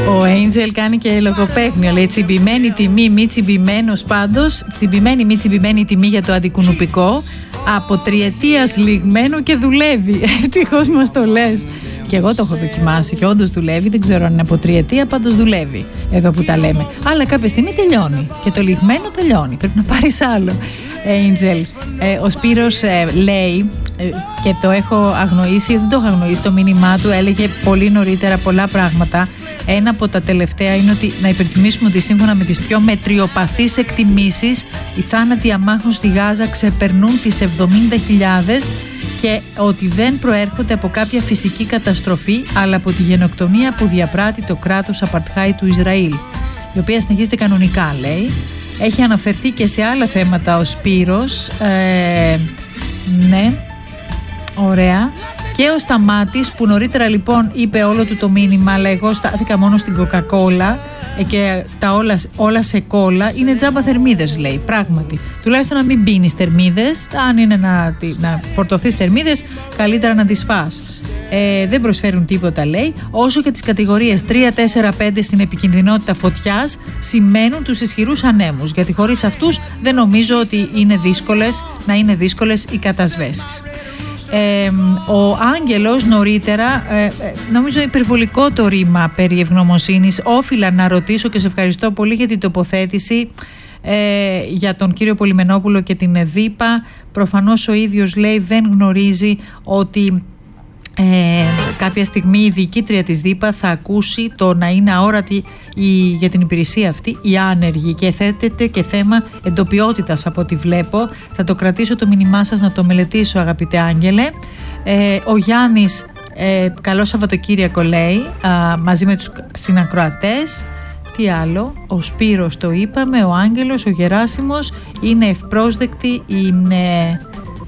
Ο Angel κάνει και λογοπαίχνιο. Λέει τσιμπημένη τιμή, μη τσιμπημένος πάντως. Τσιμπημένη, μη τσιμπημένη τιμή για το αντικουνουπικό. Από τριετίας λιγμένο και δουλεύει. Ευτυχώς μας το λες. Και εγώ το έχω δοκιμάσει και όντως δουλεύει. Δεν ξέρω αν είναι από τριετία, πάντως δουλεύει. Εδώ που τα λέμε. Αλλά κάποια στιγμή τελειώνει. Και το λιγμένο τελειώνει. Πρέπει να πάρεις άλλο. Angel. Ο Σπύρος λέει, και το έχω αγνοήσει, δεν το έχω αγνοήσει το μήνυμά του, έλεγε πολύ νωρίτερα πολλά πράγματα. Ένα από τα τελευταία είναι ότι να υπενθυμίσουμε ότι σύμφωνα με τις πιο μετριοπαθείς εκτιμήσεις οι θάνατοι αμάχων στη Γάζα ξεπερνούν τις 70.000 και ότι δεν προέρχονται από κάποια φυσική καταστροφή αλλά από τη γενοκτονία που διαπράττει το κράτος Απαρτχάι του Ισραήλ, η οποία συνεχίζεται κανονικά, λέει. Έχει αναφερθεί και σε άλλα θέματα ο Σπύρος. Ναι, ωραία. Και ο Σταμάτης που νωρίτερα λοιπόν είπε όλο του το μήνυμα, αλλά εγώ στάθηκα μόνο στην κοκακόλα και τα όλα σε κόλλα. Είναι τζάμπα θερμίδες, λέει, πράγματι. Τουλάχιστον να μην πίνεις θερμίδες. Αν είναι να φορτωθείς θερμίδες, καλύτερα να τις φας. Δεν προσφέρουν τίποτα, λέει. Όσο και τις κατηγορίες 3, 4, 5 στην επικινδυνότητα φωτιάς σημαίνουν τους ισχυρούς ανέμους, γιατί χωρίς αυτούς δεν νομίζω ότι να είναι δύσκολες οι κατασβέσεις. Ο Άγγελος νωρίτερα, νομίζω υπερβολικό το ρήμα περί ευγνωμοσύνης. Όφιλα να ρωτήσω και σε ευχαριστώ πολύ για την τοποθέτηση για τον κύριο Πολυμενόπουλο και την ΔΥΠΑ. Προφανώς ο ίδιος, λέει, δεν γνωρίζει ότι κάποια στιγμή η διοικήτρια της ΔΥΠΑ θα ακούσει το να είναι αόρατη για την υπηρεσία αυτή η άνεργη, και θέτεται και θέμα εντοπιότητας από ό,τι βλέπω. Θα το κρατήσω το μήνυμά σας να το μελετήσω, αγαπητέ Άγγελε. Ο Γιάννης, καλό Σαββατοκύριακο, λέει, μαζί με τους συνακροατές. Τι άλλο? Ο Σπύρος το είπαμε, ο Άγγελος, ο Γεράσιμος είναι ευπρόσδεκτη, είναι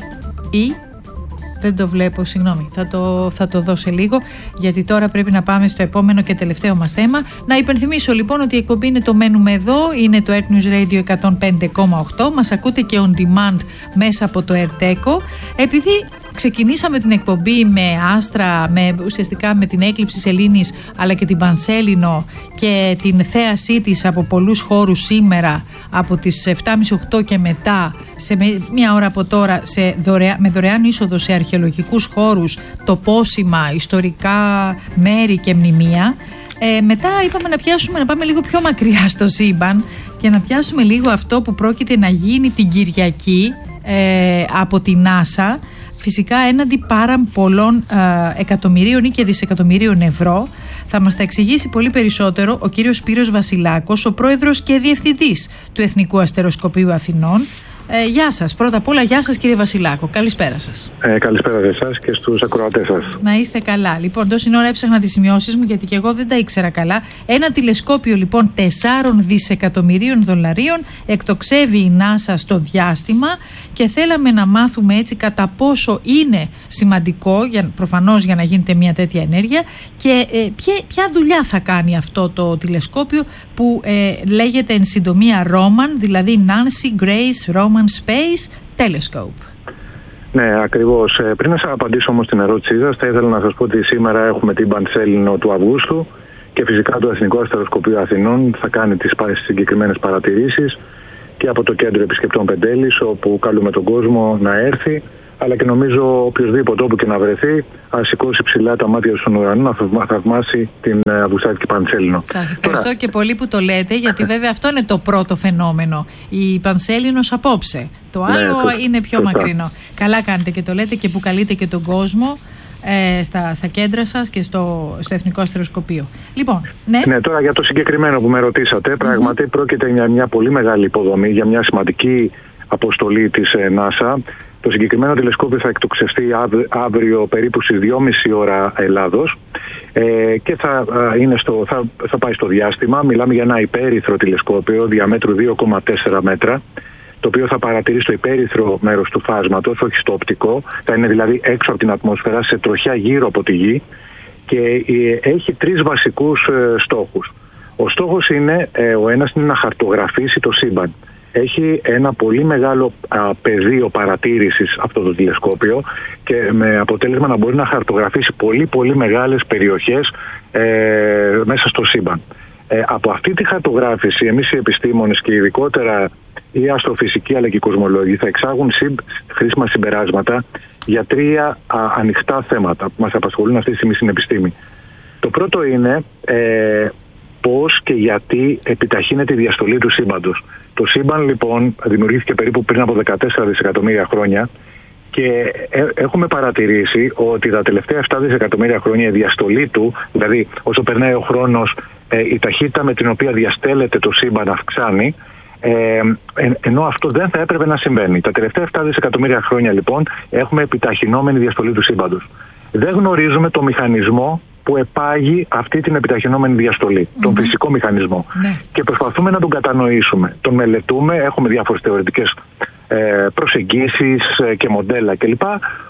δεν το βλέπω, συγγνώμη, θα το δω σε λίγο, γιατί τώρα πρέπει να πάμε στο επόμενο και τελευταίο μας θέμα. Να υπενθυμίσω λοιπόν ότι η εκπομπή είναι το Μένουμε Εδώ, είναι το Earth News Radio 105,8. Μας ακούτε και on demand μέσα από το Erteco. Επειδή ξεκινήσαμε την εκπομπή με άστρα, ουσιαστικά με την έκλειψη σελήνης, αλλά και την Πανσέλινο και την θέασή της από πολλούς χώρους σήμερα, από τις 7.30-8 και μετά, σε μία ώρα από τώρα, με δωρεάν είσοδο σε αρχαιολογικούς χώρους, τοπόσιμα, ιστορικά μέρη και μνημεία. Μετά είπαμε να πάμε λίγο πιο μακριά στο σύμπαν και να πιάσουμε λίγο αυτό που πρόκειται να γίνει την Κυριακή από την NASA. Φυσικά έναντι πάρα πολλών εκατομμυρίων ή και δισεκατομμυρίων ευρώ. Θα μας τα εξηγήσει πολύ περισσότερο ο κύριος Σπύρος Βασιλάκος, ο πρόεδρος και διευθυντής του Εθνικού Αστεροσκοπείου Αθηνών. Γεια σας. Πρώτα απ' όλα, γεια σας κύριε Βασιλάκο. Καλησπέρα σας. Καλησπέρα σε εσάς και στους ακροατές σας. Να είστε καλά. Λοιπόν, τόση ώρα έψαχνα τις σημειώσεις μου, γιατί και εγώ δεν τα ήξερα καλά. Ένα τηλεσκόπιο λοιπόν 4 δισεκατομμυρίων δολαρίων εκτοξεύει η NASA στο διάστημα και θέλαμε να μάθουμε έτσι κατά πόσο είναι σημαντικό, προφανώς για να γίνεται μια τέτοια ενέργεια, και ποια δουλειά θα κάνει αυτό το τηλεσκόπιο που λέγεται εν συντομία Roman, δηλαδή Nancy Grace Roman Space Telescope. Ναι, ακριβώς. Πριν να σας απαντήσω όμως την ερώτησή σας, θα ήθελα να σας πω ότι σήμερα έχουμε την Πανσέλινο του Αυγούστου και φυσικά το Εθνικό Αστεροσκοπείο Αθηνών θα κάνει τις συγκεκριμένες παρατηρήσεις και από το Κέντρο Επισκεπτών Πεντέλης, όπου καλούμε τον κόσμο να έρθει, αλλά και νομίζω οποιοδήποτε όπου και να βρεθεί, ας σηκώσει ψηλά τα μάτια στον ουρανό να θαυμάσει την Αυγουστάτικη Πανσέλινο. Σας ευχαριστώ και πολύ που το λέτε, γιατί βέβαια αυτό είναι το πρώτο φαινόμενο. Η Πανσέλινος απόψε. Το άλλο είναι πιο μακρινό. Καλά κάνετε και το λέτε και που καλείτε και τον κόσμο στα κέντρα σας και στο Εθνικό Αστεροσκοπείο. Λοιπόν, ναι, τώρα για το συγκεκριμένο που με ρωτήσατε, πράγματι πρόκειται για μια πολύ μεγάλη υποδομή, για μια σημαντική αποστολή της NASA. Το συγκεκριμένο τηλεσκόπιο θα εκτοξευτεί αύριο περίπου στις 2.30 ώρα Ελλάδος και θα πάει στο διάστημα. Μιλάμε για ένα υπέρυθρο τηλεσκόπιο διαμέτρου 2,4 μέτρα, το οποίο θα παρατηρεί στο υπέρυθρο μέρος του φάσματος, όχι στο οπτικό. Θα είναι δηλαδή έξω από την ατμόσφαιρα, σε τροχιά γύρω από τη Γη, και έχει 3 βασικούς στόχους. Ο στόχος είναι, ο ένας είναι να χαρτογραφήσει το σύμπαν. Έχει ένα πολύ μεγάλο πεδίο παρατήρησης αυτό το τηλεσκόπιο και με αποτέλεσμα να μπορεί να χαρτογραφήσει πολύ πολύ μεγάλες περιοχές μέσα στο σύμπαν. Από αυτή τη χαρτογράφηση εμείς οι επιστήμονες και ειδικότερα οι αστροφυσικοί αλλά και οι κοσμολόγοι θα εξάγουν χρήσιμα συμπεράσματα για 3 ανοιχτά θέματα που μας απασχολούν αυτή τη στιγμή στην επιστήμη. Το πρώτο είναι πώς και γιατί επιταχύνεται η διαστολή του σύμπαντος. Το σύμπαν λοιπόν δημιουργήθηκε περίπου πριν από 14 δισεκατομμύρια χρόνια και έχουμε παρατηρήσει ότι τα τελευταία 7 δισεκατομμύρια χρόνια η διαστολή του, δηλαδή όσο περνάει ο χρόνος η ταχύτητα με την οποία διαστέλλεται το σύμπαν αυξάνει, ενώ αυτό δεν θα έπρεπε να συμβαίνει. Τα τελευταία 7 δισεκατομμύρια χρόνια λοιπόν έχουμε επιταχυνόμενη διαστολή του σύμπαντος. Δεν γνωρίζουμε το μηχανισμό που επάγει αυτή την επιταχυνόμενη διαστολή, τον φυσικό μηχανισμό. Και προσπαθούμε να τον κατανοήσουμε. Τον μελετούμε, έχουμε διάφορες θεωρητικές προσεγγίσεις και μοντέλα κλπ.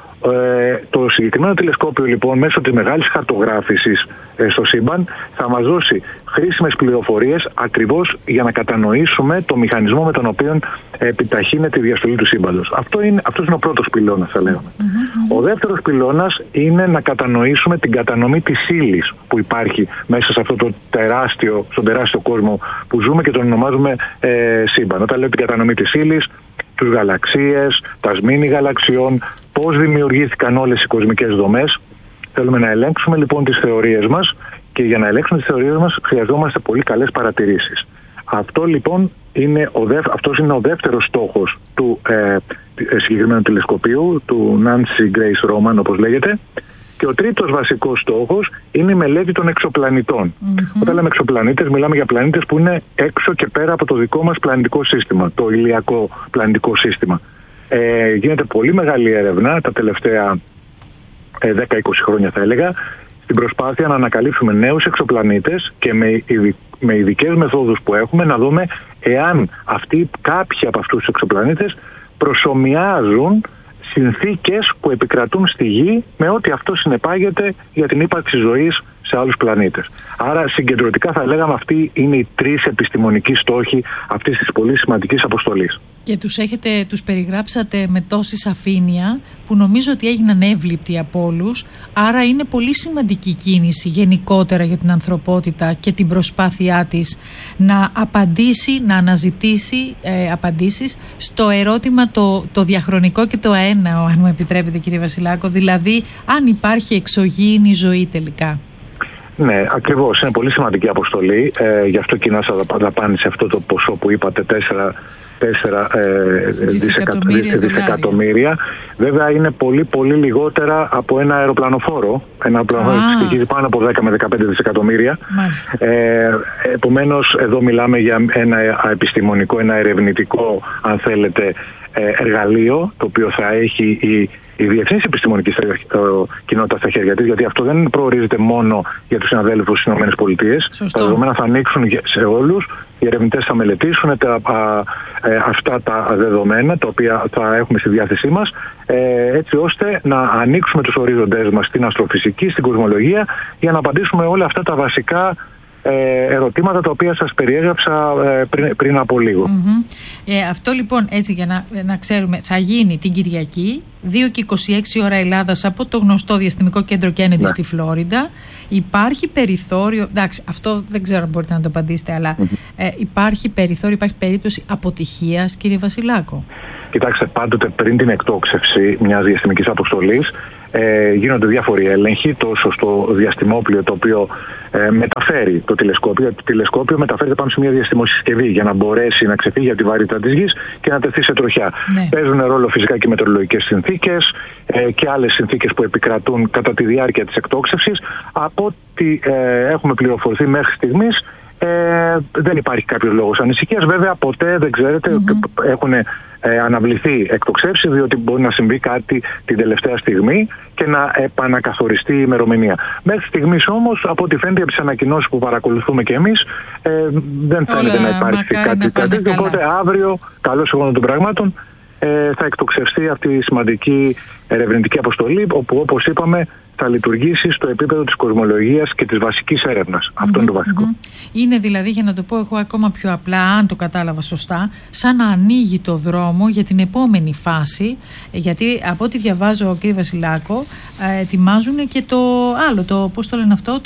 Το συγκεκριμένο τηλεσκόπιο λοιπόν μέσω της μεγάλης χαρτογράφησης στο σύμπαν θα μας δώσει χρήσιμες πληροφορίες ακριβώς για να κατανοήσουμε το μηχανισμό με τον οποίο επιταχύνεται η διαστολή του σύμπαντος. Αυτός είναι ο πρώτος πυλώνας, θα λέγαμε. Ο δεύτερος πυλώνας είναι να κατανοήσουμε την κατανομή της ύλης που υπάρχει μέσα σε αυτό το στον τεράστιο κόσμο που ζούμε και τον ονομάζουμε σύμπαν. Όταν λέω την κατανομή της ύλης, τους γαλαξίες, τα σμήνη γαλαξιών, πώς δημιουργήθηκαν όλες οι κοσμικές δομές. Θέλουμε να ελέγξουμε λοιπόν τις θεωρίες μας και για να ελέγξουμε τις θεωρίες μας χρειαζόμαστε πολύ καλές παρατηρήσεις. Αυτό λοιπόν αυτός είναι ο δεύτερος στόχος του συγκεκριμένου τηλεσκοπίου, του Nancy Grace Roman όπως λέγεται. Και ο τρίτος βασικός στόχος είναι η μελέτη των εξωπλανητών. Όταν λέμε εξωπλανήτες, μιλάμε για πλανήτες που είναι έξω και πέρα από το δικό μας πλανητικό σύστημα, το ηλιακό πλανητικό σύστημα. Γίνεται πολύ μεγάλη έρευνα τα τελευταία 10-20 χρόνια θα έλεγα, στην προσπάθεια να ανακαλύψουμε νέους εξωπλανήτες και με ειδικές μεθόδους που έχουμε να δούμε εάν κάποιοι από αυτούς τους εξωπλανήτες προσομοιάζουν συνθήκες που επικρατούν στη Γη με ό,τι αυτό συνεπάγεται για την ύπαρξη ζωής σε άλλους πλανήτες. Άρα συγκεντρωτικά θα λέγαμε αυτοί είναι οι 3 επιστημονικοί στόχοι αυτής της πολύ σημαντικής αποστολής. Και τους περιγράψατε με τόση σαφήνεια που νομίζω ότι έγιναν εύληπτοι από όλους. Άρα είναι πολύ σημαντική κίνηση γενικότερα για την ανθρωπότητα και την προσπάθειά της να απαντήσει, να αναζητήσει απαντήσεις στο ερώτημα το διαχρονικό και το αέναο, αν μου επιτρέπετε κύριε Βασιλάκο, δηλαδή αν υπάρχει εξωγήινη ζωή τελικά. Ναι, ακριβώς. Είναι πολύ σημαντική αποστολή. Γι' αυτό και η NASA δαπάνησε αυτό το ποσό που είπατε, 4 δισεκατομμύρια. Βέβαια είναι πολύ πολύ λιγότερα από ένα αεροπλανοφόρο. Ένα αεροπλανοφόρο στοιχίζει πάνω από 10 με 15 δισεκατομμύρια. Επομένως εδώ μιλάμε για ένα επιστημονικό, ένα ερευνητικό αν θέλετε εργαλείο, το οποίο θα έχει η διεθνής επιστημονική κοινότητα στα χέρια της, γιατί αυτό δεν προορίζεται μόνο για τους συναδέλφους στις ΗΠΑ. Τα δεδομένα θα ανοίξουν σε όλους, οι ερευνητές θα μελετήσουν αυτά τα δεδομένα τα οποία θα έχουμε στη διάθεσή μας, έτσι ώστε να ανοίξουμε τους ορίζοντές μας στην αστροφυσική, στην κοσμολογία, για να απαντήσουμε όλα αυτά τα βασικά ερωτήματα τα οποία σας περιέγραψα πριν από λίγο. Αυτό λοιπόν, έτσι για να ξέρουμε, θα γίνει την Κυριακή 2 και 26 ώρα Ελλάδας από το γνωστό διαστημικό κέντρο Κέννεντι στη Φλόριντα. Υπάρχει περιθώριο, εντάξει, αυτό δεν ξέρω αν μπορείτε να το απαντήσετε, αλλά υπάρχει περιθώριο, υπάρχει περίπτωση αποτυχίας, κύριε Βασιλάκο? Κοιτάξτε, πάντοτε πριν την εκτόξευση μιας διαστημικής αποστολής γίνονται διάφοροι έλεγχοι, τόσο στο διαστημόπλιο το οποίο μεταφέρει το τηλεσκόπιο. Το τηλεσκόπιο μεταφέρεται πάνω σε μια διαστημοσυσκευή για να μπορέσει να ξεφύγει από τη βαρύτητα της Γης και να τεθεί σε τροχιά. Παίζουν ρόλο φυσικά και μετεωρολογικές συνθήκες και άλλες συνθήκες που επικρατούν κατά τη διάρκεια της εκτόξευσης. Από ό,τι έχουμε πληροφορηθεί μέχρι στιγμής, δεν υπάρχει κάποιος λόγος ανησυχίας. Βέβαια ποτέ δεν ξέρετε, έχουν αναβληθεί εκτοξεύσεις, διότι μπορεί να συμβεί κάτι την τελευταία στιγμή και να επανακαθοριστεί η ημερομηνία. Μέχρι στιγμής όμως, από ό,τι φαίνεται από τις ανακοινώσεις που παρακολουθούμε και εμείς, δεν φαίνεται να υπάρχει κάτι τέτοιο. Οπότε αύριο, καλώς εγώ των πραγμάτων, θα εκτοξευστεί αυτή η σημαντική ερευνητική αποστολή, όπου όπως είπαμε θα λειτουργήσει στο επίπεδο της κοσμολογίας και της βασικής έρευνας. Αυτό είναι το βασικό. Είναι δηλαδή, για να το πω εγώ ακόμα πιο απλά, αν το κατάλαβα σωστά, σαν να ανοίγει το δρόμο για την επόμενη φάση, γιατί από ό,τι διαβάζω, κύριε Βασιλάκο, ετοιμάζουν και το άλλο, πώς το λένε αυτό,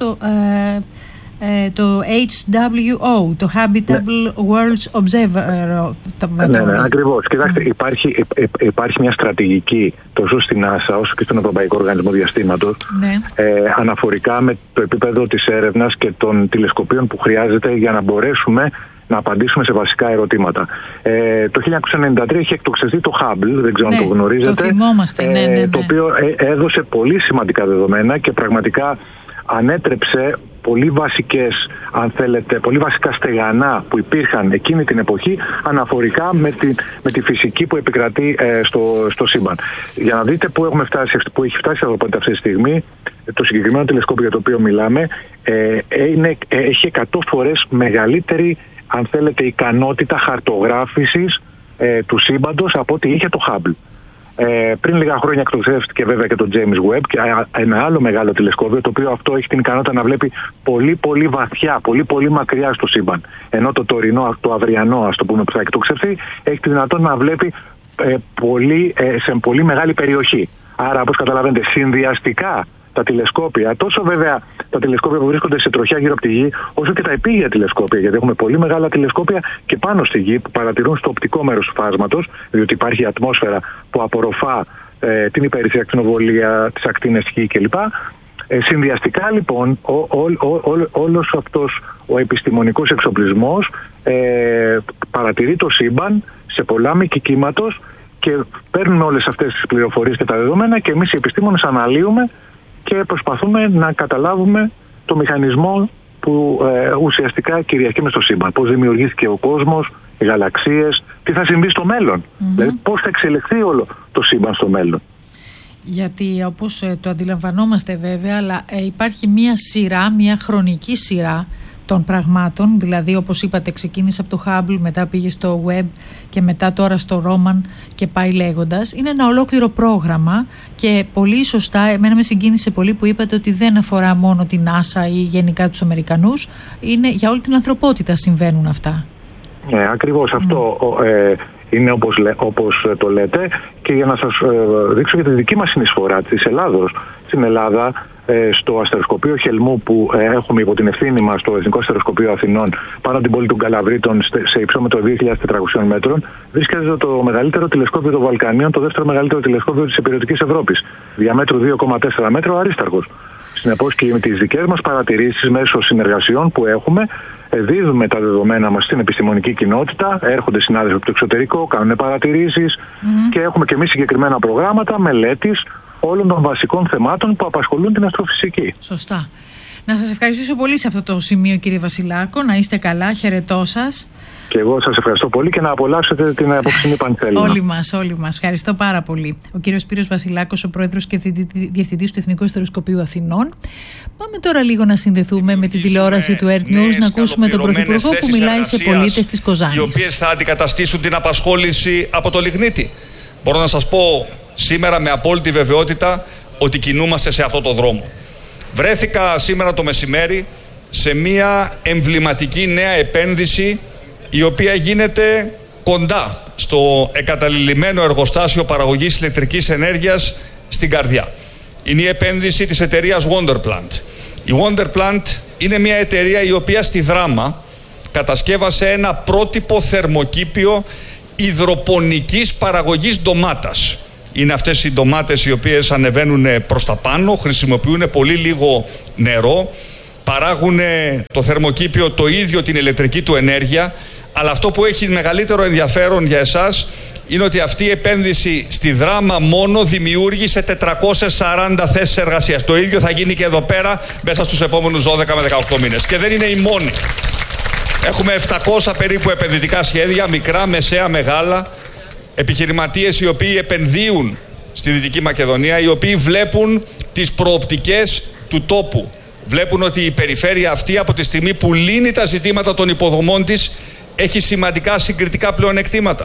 το HWO, το Habitable Worlds Observer. Ναι, ακριβώς. Κοιτάξτε, υπάρχει μια στρατηγική τόσο στην NASA όσο και στον Ευρωπαϊκό Οργανισμό Διαστήματος, αναφορικά με το επίπεδο της έρευνας και των τηλεσκοπίων που χρειάζεται για να μπορέσουμε να απαντήσουμε σε βασικά ερωτήματα. Το 1993 είχε εκτοξευθεί το Hubble, δεν ξέρω αν το γνωρίζετε, το θυμόμαστε, το οποίο έδωσε πολύ σημαντικά δεδομένα και πραγματικά ανέτρεψε πολύ βασικές, αν θέλετε, πολύ βασικά στεγανά που υπήρχαν εκείνη την εποχή αναφορικά με τη φυσική που επικρατεί στο σύμπαν. Για να δείτε που έχει φτάσει αυτή τη στιγμή, το συγκεκριμένο τηλεσκόπιο για το οποίο μιλάμε έχει 100 φορές μεγαλύτερη, αν θέλετε, ικανότητα χαρτογράφησης του σύμπαντος από ό,τι είχε το Hubble. Πριν λίγα χρόνια εκτοξεύτηκε βέβαια και το James Webb και ένα άλλο μεγάλο τηλεσκόπιο, το οποίο αυτό έχει την ικανότητα να βλέπει πολύ πολύ βαθιά, πολύ πολύ μακριά στο σύμπαν. Ενώ το τωρινό, το αυριανό, ας το πούμε, που θα εκτοξευθεί, έχει τη δυνατότητα να βλέπει σε πολύ μεγάλη περιοχή. Άρα, όπως καταλαβαίνετε, συνδυαστικά τα τηλεσκόπια, τόσο βέβαια τα τηλεσκόπια που βρίσκονται σε τροχιά γύρω από τη Γη, όσο και τα επίγεια τηλεσκόπια, γιατί έχουμε πολύ μεγάλα τηλεσκόπια και πάνω στη Γη που παρατηρούν στο οπτικό μέρος του φάσματος, διότι υπάρχει ατμόσφαιρα που απορροφά την υπερυθρή ακτινοβολία, τις ακτίνες Γη κλπ. Συνδυαστικά λοιπόν όλος αυτός ο επιστημονικός εξοπλισμός παρατηρεί το σύμπαν σε πολλά μήκη κύματος και παίρνουμε όλες αυτές τις πληροφορίες και τα δεδομένα και εμείς οι επιστήμονες αναλύουμε και προσπαθούμε να καταλάβουμε το μηχανισμό που ουσιαστικά κυριαρχεί μες στο σύμπαν. Πώς δημιουργήθηκε ο κόσμος, οι γαλαξίες, τι θα συμβεί στο μέλλον. Δηλαδή πώς θα εξελιχθεί όλο το σύμπαν στο μέλλον. Γιατί όπως το αντιλαμβανόμαστε βέβαια, αλλά υπάρχει μια χρονική σειρά των πραγμάτων, δηλαδή όπως είπατε ξεκίνησε από το Hubble, μετά πήγε στο Webb και μετά τώρα στο Roman και πάει λέγοντας. Είναι ένα ολόκληρο πρόγραμμα και πολύ σωστά, εμένα με συγκίνησε πολύ που είπατε ότι δεν αφορά μόνο την NASA ή γενικά τους Αμερικανούς, είναι για όλη την ανθρωπότητα συμβαίνουν αυτά. Ακριβώς αυτό είναι όπως το λέτε και για να σας δείξω για τη δική μας συνεισφορά της Ελλάδος. Στην Ελλάδα, στο αστεροσκοπείο Χελμού που έχουμε υπό την ευθύνη μας, το Εθνικό Αστεροσκοπείο Αθηνών, πάνω από την πόλη των Καλαβρίτων, σε υψόμετρο 2.400 μέτρων, βρίσκεται το μεγαλύτερο τηλεσκόπιο των Βαλκανίων, το δεύτερο μεγαλύτερο τηλεσκόπιο της υπηρετικής Ευρώπης, διαμέτρου 2,4 μέτρα, ο Αρίσταρχος. Συνεπώς και με τις δικές μας παρατηρήσεις μέσω συνεργασιών που έχουμε, δίδουμε τα δεδομένα μας στην επιστημονική κοινότητα, έρχονται συνάδελφοι από το εξωτερικό, κάνουν παρατηρήσεις και έχουμε και εμείς συγκεκριμένα προγράμματα μελέτης όλων των βασικών θεμάτων που απασχολούν την αστροφυσική. Σωστά. Να σας ευχαριστήσω πολύ σε αυτό το σημείο, κύριε Βασιλάκο. Να είστε καλά. Χαιρετώ σας. Και εγώ σας ευχαριστώ πολύ και να απολαύσετε την απόψινή Πανθέλινα. Όλοι μας. Ευχαριστώ πάρα πολύ. Ο κύριος Σπύρος Βασιλάκος, ο πρόεδρος και διευθυντής του Εθνικού Αστεροσκοπείου Αθηνών. Πάμε τώρα λίγο να συνδεθούμε με την τηλεόραση του Earth News, να ακούσουμε τον Πρωθυπουργό που μιλάει σε πολίτες της Κοζάνης. Οι οποίες θα αντικαταστήσουν την απασχόληση από το λιγνίτη. Μπορώ να σας πω σήμερα με απόλυτη βεβαιότητα ότι κινούμαστε σε αυτό το δρόμο. Βρέθηκα σήμερα το μεσημέρι σε μια εμβληματική νέα επένδυση η οποία γίνεται κοντά στο εγκαταλειμμένο εργοστάσιο παραγωγής ηλεκτρικής ενέργειας στην καρδιά. Είναι η επένδυση της εταιρείας Wonderplant. Η Wonderplant είναι μια εταιρεία η οποία στη Δράμα κατασκεύασε ένα πρότυπο θερμοκήπιο υδροπονικής παραγωγής ντομάτας. Είναι αυτές οι ντομάτες οι οποίες ανεβαίνουν προς τα πάνω, χρησιμοποιούν πολύ λίγο νερό, παράγουν το θερμοκήπιο το ίδιο την ηλεκτρική του ενέργεια, αλλά αυτό που έχει μεγαλύτερο ενδιαφέρον για εσάς είναι ότι αυτή η επένδυση στη Δράμα μόνο δημιούργησε 440 θέσεις εργασίας. Το ίδιο θα γίνει και εδώ πέρα μέσα στους επόμενους 12 με 18 μήνες. Και δεν είναι η μόνη. Έχουμε 700 περίπου επενδυτικά σχέδια, μικρά, μεσαία, μεγάλα, επιχειρηματίες οι οποίοι επενδύουν στη Δυτική Μακεδονία, οι οποίοι βλέπουν τις προοπτικές του τόπου. Βλέπουν ότι η περιφέρεια αυτή από τη στιγμή που λύνει τα ζητήματα των υποδομών της έχει σημαντικά συγκριτικά πλεονεκτήματα.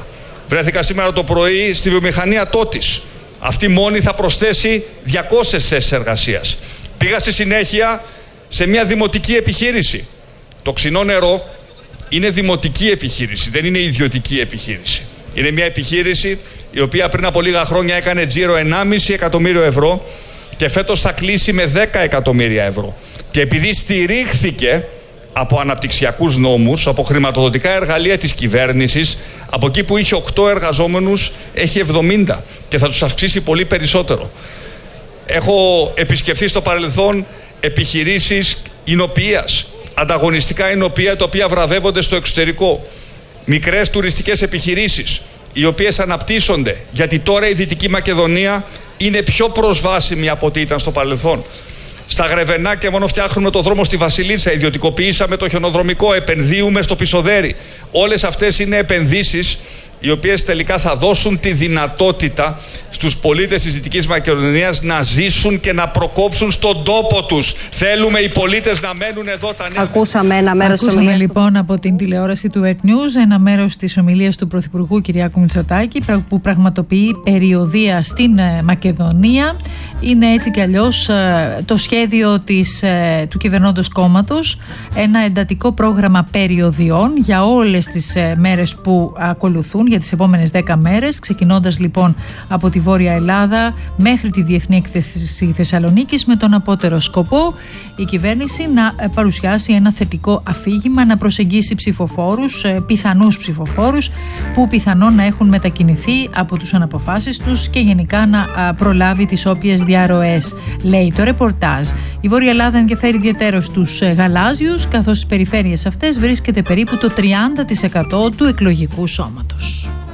Βρέθηκα σήμερα το πρωί στη βιομηχανία Τότης. Αυτή μόνη θα προσθέσει 200 θέσεις εργασίας. Πήγα στη συνέχεια σε μια δημοτική επιχείρηση. Το Ξινό Νερό είναι δημοτική επιχείρηση, δεν είναι ιδιωτική επιχείρηση. Είναι μια επιχείρηση η οποία πριν από λίγα χρόνια έκανε τζίρο 1,5 εκατομμύριο ευρώ και φέτος θα κλείσει με 10 εκατομμύρια ευρώ. Και επειδή στηρίχθηκε από αναπτυξιακούς νόμους, από χρηματοδοτικά εργαλεία της κυβέρνησης, από εκεί που είχε 8 εργαζόμενους έχει 70 και θα τους αυξήσει πολύ περισσότερο. Έχω επισκεφθεί στο παρελθόν επιχειρήσεις εινοποιίας, ανταγωνιστικά εινοποιεία τα οποία βραβεύονται στο εξωτερικό. Μικρές τουριστικές επιχειρήσεις οι οποίες αναπτύσσονται, γιατί τώρα η Δυτική Μακεδονία είναι πιο προσβάσιμη από ό,τι ήταν στο παρελθόν. Στα Γρεβενάκια μόνο φτιάχνουμε το δρόμο στη Βασιλίτσα, ιδιωτικοποιήσαμε το χιονοδρομικό, επενδύουμε στο Πισοδέρι. Όλες αυτές είναι επενδύσεις οι οποίες τελικά θα δώσουν τη δυνατότητα στους πολίτες της Δυτικής Μακεδονίας να ζήσουν και να προκόψουν στον τόπο τους. Θέλουμε οι πολίτες να μένουν εδώ τα νέα. Ακούσαμε ένα μέρος της ομιλίας λοιπόν από την τηλεόραση του Earth News, ένα μέρος της ομιλίας του Πρωθυπουργού Κυριάκου Μητσοτάκη που πραγματοποιεί περιοδεία στην Μακεδονία. Είναι έτσι κι αλλιώς το σχέδιο του κυβερνώντος κόμματος, ένα εντατικό πρόγραμμα περιοδιών για όλες τις μέρες που ακολουθούν, για τις επόμενες 10 μέρες, ξεκινώντας λοιπόν από τη Βόρεια Ελλάδα μέχρι τη Διεθνή Έκθεση Θεσσαλονίκης, με τον απότερο σκοπό η κυβέρνηση να παρουσιάσει ένα θετικό αφήγημα, να προσεγγίσει ψηφοφόρους, πιθανούς ψηφοφόρους που πιθανόν να έχουν μετακινηθεί από τους αναποφάσεις τους και γενικά να προλάβει τις όποιες διαρροές, λέει το ρεπορτάζ. Η Βόρεια Ελλάδα ενδιαφέρει ιδιαιτέρως τους γαλάζιους, καθώς στις περιφέρειες αυτές βρίσκεται περίπου το 30% του εκλογικού σώματος.